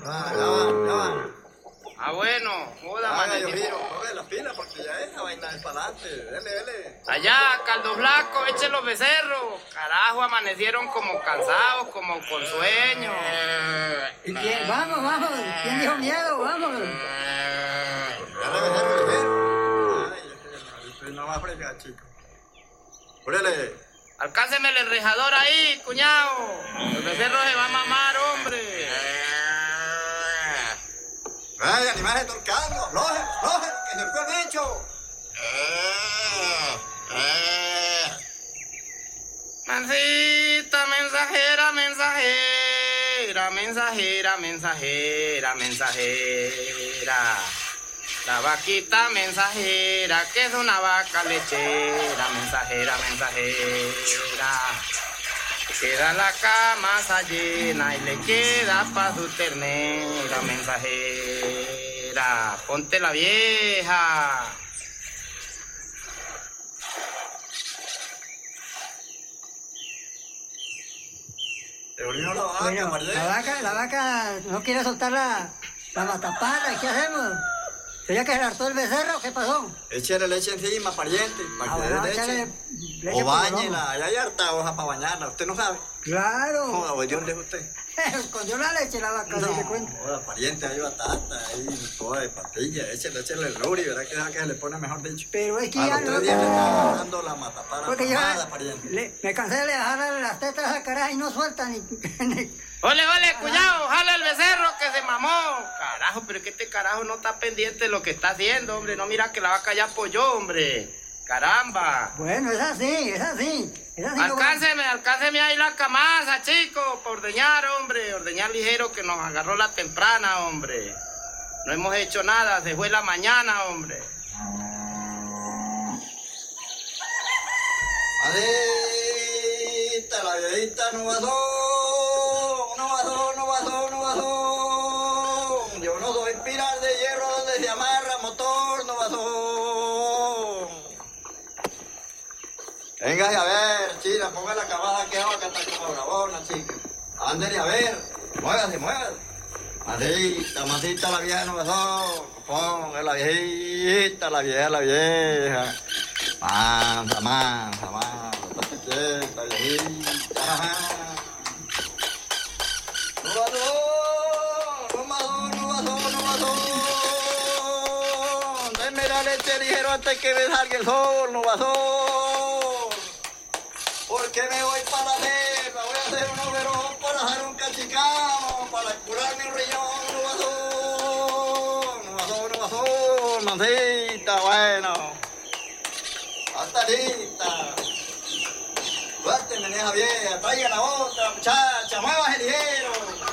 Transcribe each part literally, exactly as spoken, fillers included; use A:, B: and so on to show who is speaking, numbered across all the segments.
A: Ah, ya va, ya va.
B: Ah, bueno, joda,
A: Haga,
B: mané.
A: Dios mío, coge las pilas porque ya esa vaina es para adelante. Dele, dele.
B: Allá, Caldo Blanco, echen los becerros. Carajo, amanecieron como cansados, como con sueño.
C: ¿Y quién? Vamos, vamos. ¿Quién dijo miedo? Vamos.
A: Agarra becerro, ligero. Ay, este no va a fregar, chico. Órale.
B: Alcánceme el enrejador ahí, cuñado. El becerro se va a mamar, hombre.
A: Ay, animales torcando, aflojen, aflojen, que se fue el bicho.
B: Mancita, mensajera, mensajera, mensajera, mensajera, mensajera. La vaquita mensajera, que es una vaca lechera, mensajera, mensajera. Queda la camasa llena y le queda pa' su ternera, mensajera. Ponte la vieja.
A: Se volvió la vaca,
C: Bueno,
A: Mariel.
C: la vaca, la vaca no quiere soltar la, la matapala. ¿Qué hacemos? ¿Sería que se le hartó el becerro? ¿Qué pasó?
A: Échale leche encima, pariente, para
C: Ah,
A: que
C: bueno,
A: dé
C: échale
A: leche.
C: leche
A: O
C: por el
A: bañela,
C: lomo.
A: allá hay harta hoja para bañarla, usted no sabe.
C: Claro.
A: Joda, ¿de dónde es usted?
C: Escondió la leche la vaca, si le cuento.
A: Joda, pariente, hay batata, ahí toda de patilla, échale, échale el luri, ¿verdad que es la que se le pone mejor dicho?
C: Pero es que
A: A
C: ya
A: los tres
C: no.
A: días le está dando la matapara
C: Porque yo
A: tomada, pariente.
C: le- me cansé de dejarle las tetas a esa caraja y no suelta ni. ni-
B: Ole, ole, cuñado, jala el becerro que se mamó. Carajo, pero es que este carajo no está pendiente de lo que está haciendo, hombre. No mira que la vaca ya apoyó, hombre. Caramba.
C: Bueno, es así, es así. Es así. lo-
B: Alcánceme, alcánceme ahí la camasa, chico, por ordeñar, hombre. Ordeñar ligero que nos agarró la temprana, hombre. No hemos hecho nada, se fue la mañana, hombre.
A: Adita, la viejita no pasó, no pasó, no pasó, no pasó. Yo no soy pilar de hierro donde se amarra motor, no pasó. Véngase a ver, china, ponga la cabada que haga que está como bravona, chica. Ándale a ver, muévase, muévase. Masita, masita, la vieja no pasó. Ponga la viejita, la vieja, la vieja. Mansa, mansa, mansa. Estate quieta, viejita. No pasó, no pasó, no pasó, no pasó. Denme la leche ligero antes que me salga el sol, no pasó. Porque me voy para la selva, voy a hacer un overón para hacer un cachicamo, para curarme un riñón, no pasó, no pasó, no pasó, mancita, bueno. Hasta lista. Suerte, neneja vieja, traiga la otra, muchacha, muévase ligero.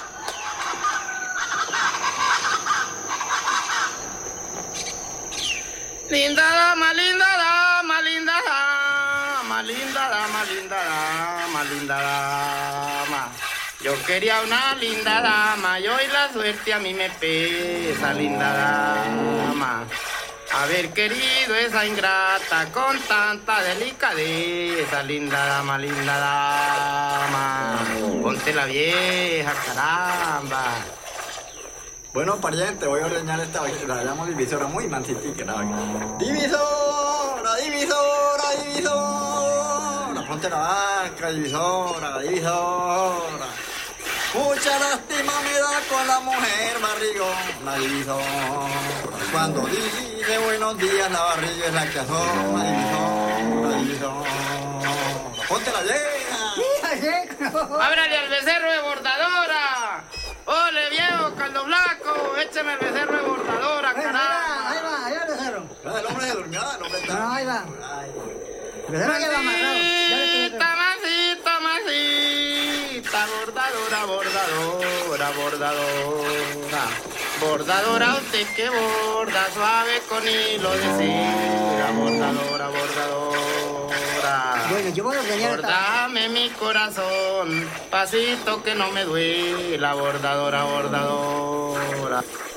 B: Linda dama, linda dama, linda dama, linda dama, linda dama, linda dama. Yo quería una linda dama y hoy la suerte a mí me pesa, linda dama. Haber querido esa ingrata con tanta delicadeza, linda dama, linda dama. Ponte la vieja, caramba.
A: Bueno, pariente, voy a ordeñar esta vaquita, la llamo divisora, muy mansitica la vaquita. Divisora, divisora, divisora, ponte la vaca, divisora, divisora. Mucha lástima me da con la mujer barrigón, la divisora. Cuando dice buenos días, la barriga es la que asoma, divisora, divisora. Ponte la vieja.
B: ¡Ábrale al becerro de bordadora! ¡Ole, viejo, Caldo Blanco! ¡Écheme el becerro de bordadora,
C: Ahí va, ahí
B: carajo!
C: va, ahí va el becerro.
A: Ah, el hombre se durmió, el hombre está.
C: No, ahí va.
A: Ay.
C: El becerro lleva amarrado. Ya le estoy
B: Masita, masita, masita, bordadora, bordadora, bordadora. Bordadora, usted que borda suave con hilo de seda, bordadora, bordadora.
C: Bueno, yo voy a ordeñar esta.
B: Bordame mi corazón, pasito que no me duela, bordadora, bordadora.